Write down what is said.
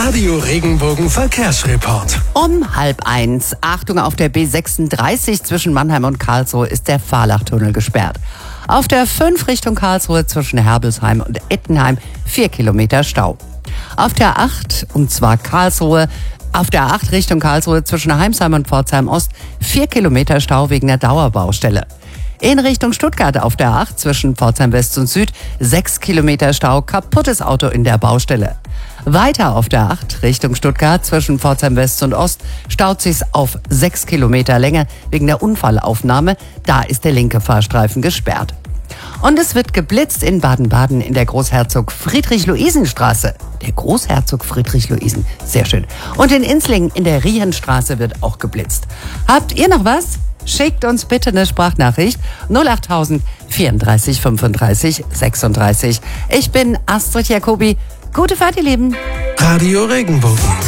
Radio Regenbogen Verkehrsreport. Um 12:30. Achtung, auf der B36 zwischen Mannheim und Karlsruhe ist der Fahrlachtunnel gesperrt. Auf der 5 Richtung Karlsruhe zwischen Herbelsheim und Ettenheim 4 Kilometer Stau. Auf der 8, und zwar Karlsruhe, auf der 8 Richtung Karlsruhe zwischen Heimsheim und Pforzheim Ost 4 Kilometer Stau wegen der Dauerbaustelle. In Richtung Stuttgart auf der 8 zwischen Pforzheim West und Süd 6 Kilometer Stau, kaputtes Auto in der Baustelle. Weiter auf der 8 Richtung Stuttgart zwischen Pforzheim West und Ost staut sich's auf 6 Kilometer Länge wegen der Unfallaufnahme. Da ist der linke Fahrstreifen gesperrt. Und es wird geblitzt in Baden-Baden in der Großherzog-Friedrich-Luisen-Straße. Der Großherzog Friedrich-Luisen, sehr schön. Und in Inslingen in der Rienstraße wird auch geblitzt. Habt ihr noch was? Schickt uns bitte eine Sprachnachricht 08000 34 35 36. Ich bin Astrid Jacobi. Gute Fahrt, ihr Lieben. Radio Regenbogen.